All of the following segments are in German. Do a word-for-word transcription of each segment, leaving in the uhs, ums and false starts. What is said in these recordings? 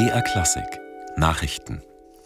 B R Klassik Nachrichten.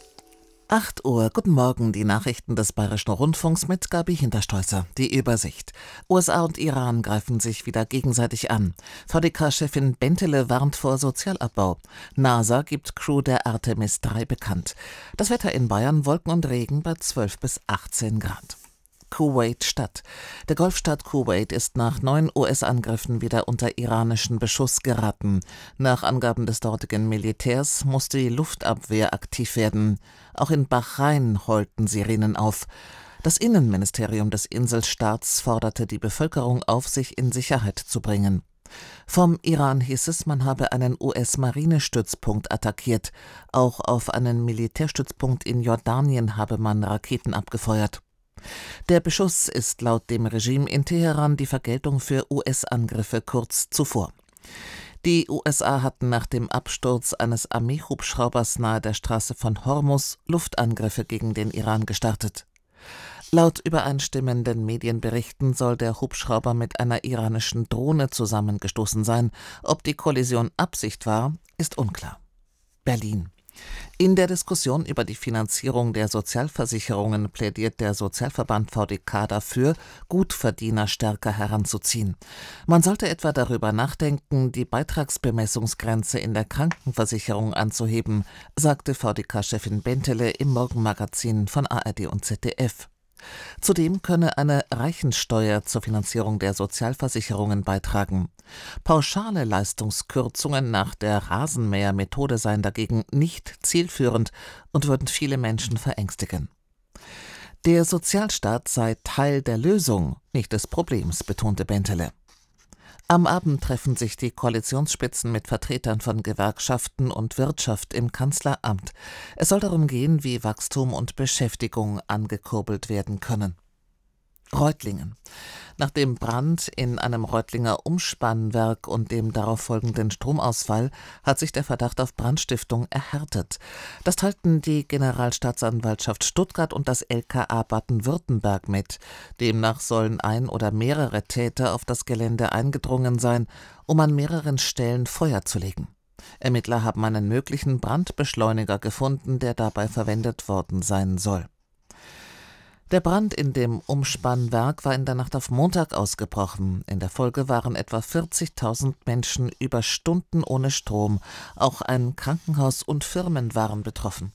acht Uhr, guten Morgen, die Nachrichten des Bayerischen Rundfunks mit Gabi Hinterstoißer. Die Übersicht. U S A und Iran greifen sich wieder gegenseitig an. V D K-Chefin Bentele warnt vor Sozialabbau. NASA gibt Crew der Artemis drei bekannt. Das Wetter in Bayern, Wolken und Regen bei zwölf bis achtzehn Grad. Kuwait-Stadt. Der Golfstaat Kuwait ist nach neun U S-Angriffen wieder unter iranischen Beschuss geraten. Nach Angaben des dortigen Militärs musste die Luftabwehr aktiv werden. Auch in Bahrain heulten Sirenen auf. Das Innenministerium des Inselstaats forderte die Bevölkerung auf, sich in Sicherheit zu bringen. Vom Iran hieß es, man habe einen U S-Marinestützpunkt attackiert. Auch auf einen Militärstützpunkt in Jordanien habe man Raketen abgefeuert. Der Beschuss ist laut dem Regime in Teheran die Vergeltung für U S-Angriffe kurz zuvor. Die U S A hatten nach dem Absturz eines Armeehubschraubers nahe der Straße von Hormuz Luftangriffe gegen den Iran gestartet. Laut übereinstimmenden Medienberichten soll der Hubschrauber mit einer iranischen Drohne zusammengestoßen sein. Ob die Kollision Absicht war, ist unklar. Berlin. In der Diskussion über die Finanzierung der Sozialversicherungen plädiert der Sozialverband V D K dafür, Gutverdiener stärker heranzuziehen. Man sollte etwa darüber nachdenken, die Beitragsbemessungsgrenze in der Krankenversicherung anzuheben, sagte V D K-Chefin Bentele im Morgenmagazin von A R D und Z D F. Zudem könne eine Reichensteuer zur Finanzierung der Sozialversicherungen beitragen. Pauschale Leistungskürzungen nach der Rasenmäher-Methode seien dagegen nicht zielführend und würden viele Menschen verängstigen. Der Sozialstaat sei Teil der Lösung, nicht des Problems, betonte Bentele. Am Abend treffen sich die Koalitionsspitzen mit Vertretern von Gewerkschaften und Wirtschaft im Kanzleramt. Es soll darum gehen, wie Wachstum und Beschäftigung angekurbelt werden können. Reutlingen. Nach dem Brand in einem Reutlinger Umspannwerk und dem darauf folgenden Stromausfall hat sich der Verdacht auf Brandstiftung erhärtet. Das teilten die Generalstaatsanwaltschaft Stuttgart und das L K A Baden-Württemberg mit. Demnach sollen ein oder mehrere Täter auf das Gelände eingedrungen sein, um an mehreren Stellen Feuer zu legen. Ermittler haben einen möglichen Brandbeschleuniger gefunden, der dabei verwendet worden sein soll. Der Brand in dem Umspannwerk war in der Nacht auf Montag ausgebrochen. In der Folge waren etwa vierzigtausend Menschen über Stunden ohne Strom. Auch ein Krankenhaus und Firmen waren betroffen.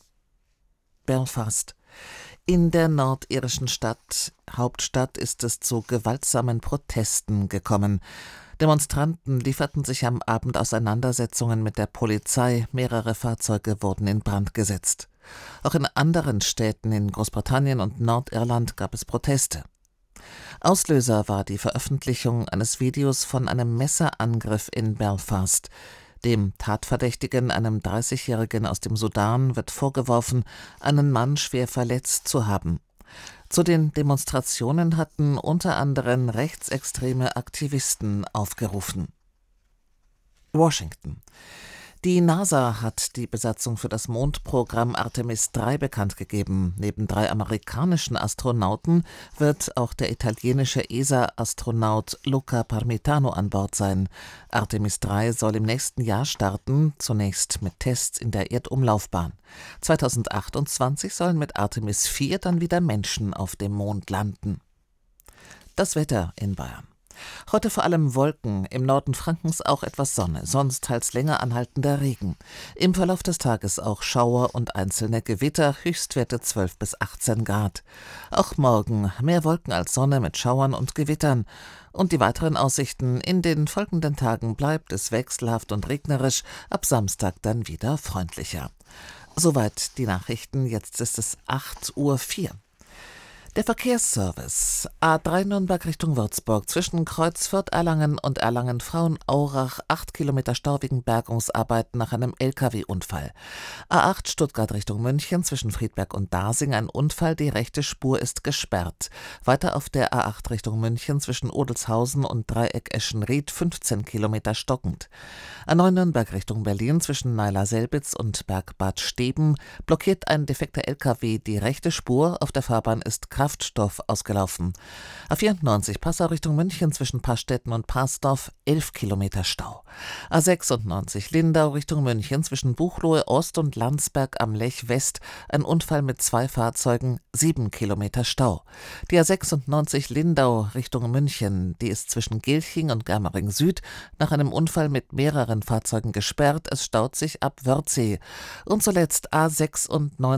Belfast. In der nordirischen Stadt, Hauptstadt, ist es zu gewaltsamen Protesten gekommen. Demonstranten lieferten sich am Abend Auseinandersetzungen mit der Polizei. Mehrere Fahrzeuge wurden in Brand gesetzt. Auch in anderen Städten in Großbritannien und Nordirland gab es Proteste. Auslöser war die Veröffentlichung eines Videos von einem Messerangriff in Belfast. Dem Tatverdächtigen, einem dreißigjährigen aus dem Sudan, wird vorgeworfen, einen Mann schwer verletzt zu haben. Zu den Demonstrationen hatten unter anderem rechtsextreme Aktivisten aufgerufen. Washington. Die NASA hat die Besatzung für das Mondprogramm Artemis drei bekannt gegeben. Neben drei amerikanischen Astronauten wird auch der italienische E S A-Astronaut Luca Parmitano an Bord sein. Artemis drei soll im nächsten Jahr starten, zunächst mit Tests in der Erdumlaufbahn. zweitausendachtundzwanzig sollen mit Artemis vier dann wieder Menschen auf dem Mond landen. Das Wetter in Bayern. Heute vor allem Wolken, im Norden Frankens auch etwas Sonne, sonst teils länger anhaltender Regen. Im Verlauf des Tages auch Schauer und einzelne Gewitter, Höchstwerte zwölf bis achtzehn Grad. Auch morgen mehr Wolken als Sonne mit Schauern und Gewittern. Und die weiteren Aussichten: in den folgenden Tagen bleibt es wechselhaft und regnerisch, ab Samstag dann wieder freundlicher. Soweit die Nachrichten, jetzt ist es acht Uhr vier. Der Verkehrsservice. A drei Nürnberg Richtung Würzburg. Zwischen Kreuzfurt, Erlangen und Erlangen-Frauenaurach. acht Kilometer Stau wegen Bergungsarbeiten nach einem L K W-Unfall. A acht Stuttgart Richtung München. Zwischen Friedberg und Dasing ein Unfall. Die rechte Spur ist gesperrt. Weiter auf der A acht Richtung München. Zwischen Odelshausen und Dreieck Eschenried. fünfzehn Kilometer stockend. A neun Nürnberg Richtung Berlin. Zwischen Neiler-Selbitz und Bergbad Steben blockiert ein defekter L K W die rechte Spur. Auf der Fahrbahn ist Kraftstoff ausgelaufen. A vierundneunzig Passau Richtung München zwischen Pastetten und Parsdorf elf Kilometer Stau. A sechsundneunzig Lindau Richtung München zwischen Buchloe Ost und Landsberg am Lech West ein Unfall mit zwei Fahrzeugen, sieben Kilometer Stau. Die A sechsundneunzig Lindau Richtung München, die ist zwischen Gilching und Germering Süd nach einem Unfall mit mehreren Fahrzeugen gesperrt. Es staut sich ab Wörthsee. Und zuletzt A sechsundneunzig